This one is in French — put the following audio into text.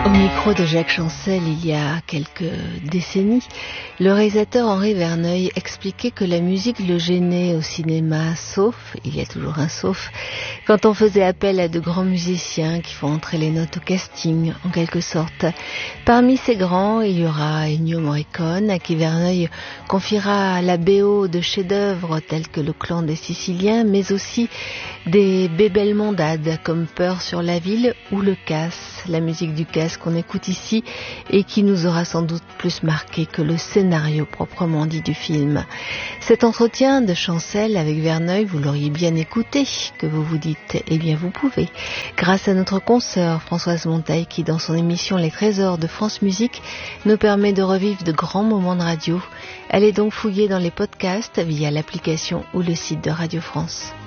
Au micro de Jacques Chancel, il y a quelques décennies, le réalisateur Henri Verneuil expliquait que la musique le gênait au cinéma, sauf, il y a toujours un sauf, quand on faisait appel à de grands musiciens qui font entrer les notes au casting, en quelque sorte. Parmi ces grands, il y aura Ennio Morricone, à qui Verneuil confiera la BO de chefs-d'œuvre tels que Le Clan des Siciliens, mais aussi des bébelmondades comme Peur sur la ville ou Le Casse, la musique du Casse qu'on écoute ici et qui nous aura sans doute plus marqué que le scénario proprement dit du film. Cet entretien de Chancel avec Verneuil, vous l'auriez bien écouté, que vous vous dites, eh bien vous pouvez, grâce à notre consoeur Françoise Monteil qui dans son émission Les Trésors de France Musique nous permet de revivre de grands moments de radio. Allez donc fouiller dans les podcasts via l'application ou le site de Radio France.